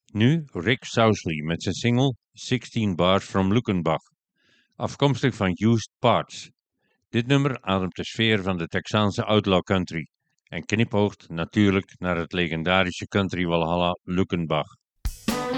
Nu Rick Sousley met zijn single 16 Bars from Luckenbach, afkomstig van Used Parts. Dit nummer ademt de sfeer van de Texaanse outlaw country en knipoogt natuurlijk naar het legendarische country Walhalla Luckenbach.